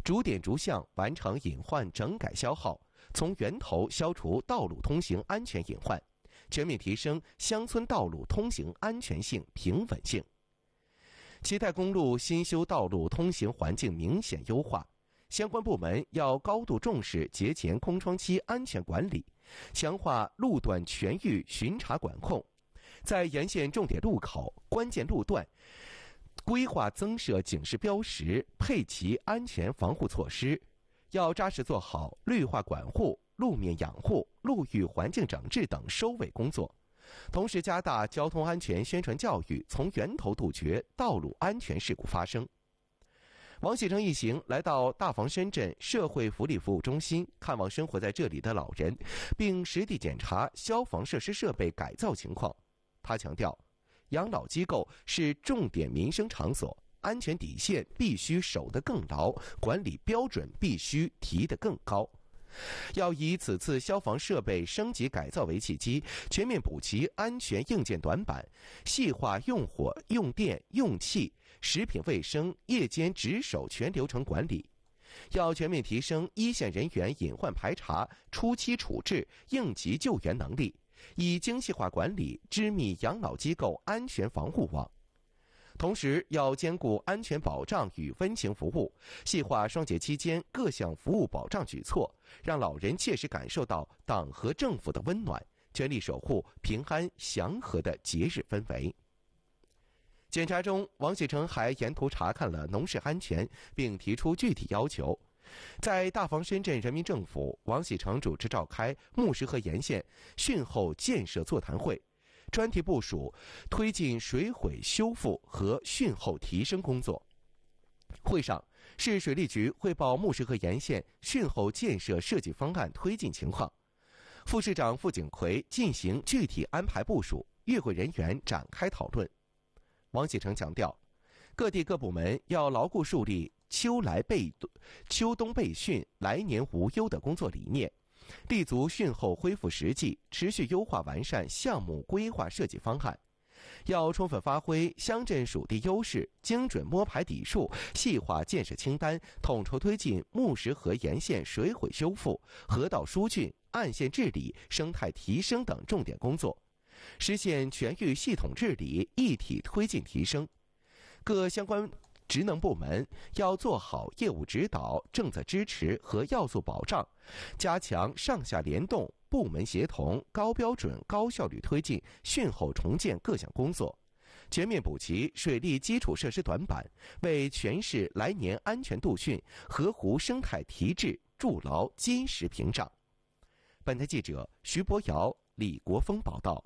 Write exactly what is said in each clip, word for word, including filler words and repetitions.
逐点逐项完成隐患整改消耗，从源头消除道路通行安全隐患，全面提升乡村道路通行安全性、平稳性。齐泰公路新修道路通行环境明显优化，相关部门要高度重视节前空窗期安全管理，强化路段全域巡查管控，在沿线重点路口、关键路段规划增设警示标识，配齐安全防护措施，要扎实做好绿化管护、路面养护、路域环境整治等收尾工作，同时加大交通安全宣传教育，从源头杜绝道路安全事故发生。王喜成一行来到大房深圳社会福利服务中心，看望生活在这里的老人，并实地检查消防设施设备改造情况。他强调，养老机构是重点民生场所，安全底线必须守得更牢，管理标准必须提得更高。要以此次消防设备升级改造为契机，全面补齐安全硬件短板，细化用火、用电、用气、食品卫生、夜间值守全流程管理。要全面提升一线人员隐患排查、初期处置、应急救援能力，以精细化管理织密养老机构安全防护网。同时要兼顾安全保障与温情服务，细化双节期间各项服务保障举措，让老人切实感受到党和政府的温暖，全力守护平安祥和的节日氛围。检查中，王喜成还沿途查看了农事安全，并提出具体要求。在大房深圳人民政府，王喜成主持召开木石河沿线汛后建设座谈会，专题部署推进水毁修复和汛后提升工作。会上，市水利局汇报木石河沿线汛后建设设计方案推进情况，副市长傅景奎进行具体安排部署，与会人员展开讨论。王喜成强调，各地各部门要牢固树立秋来备秋冬备汛、来年无忧的工作理念，立足汛后恢复实际，持续优化完善项目规划设计方案。要充分发挥乡镇属地优势，精准摸排底数，细化建设清单，统筹推进木石河沿线水毁修复、河道疏浚、岸线治理、生态提升等重点工作，实现全域系统治理一体推进提升。各相关职能部门要做好业务指导、政策支持和要素保障，加强上下联动、部门协同，高标准、高效率推进汛后重建各项工作，全面补齐水利基础设施短板，为全市来年安全度汛、河湖生态提质筑牢坚实屏障。本台记者徐博瑶、李国峰报道。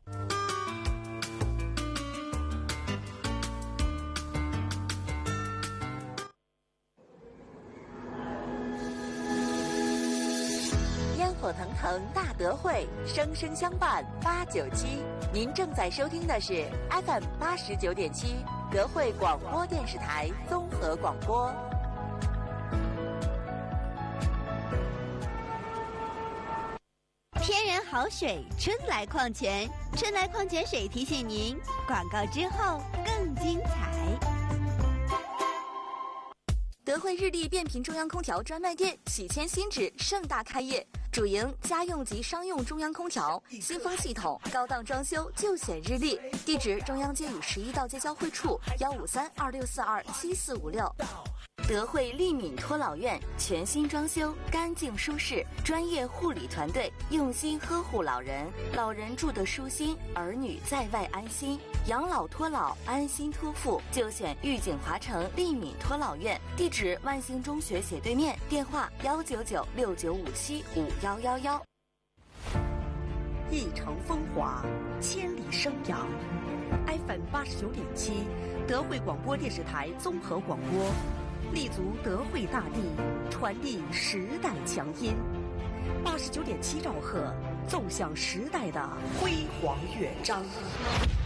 火腾腾大德惠，生生相伴八九七。您正在收听的是 F M 八十九点七德惠广播电视台综合广播。 天然好水，春来矿泉，春来矿泉水提醒您，广告之后更精彩。 德惠日立变频中央空调专卖店喜迁新址盛大开业，主营家用及商用中央空调、新风系统、高档装修就选日立。地址：中央街与十一道街交汇处，幺五三二六四二七四五六。德惠利敏托老院全新装修，干净舒适，专业护理团队用心呵护老人，老人住得舒心，儿女在外安心。养老托老，安心托付，就选御景华城利敏托老院。地址：万兴中学斜对面，电话：幺九九六九五七五幺幺幺。 一城风华，千里生扬。F M 八十九点七，德惠广播电视台综合广播。立足德惠大地，传递时代强音。八十九点七兆赫，奏响时代的辉煌乐章。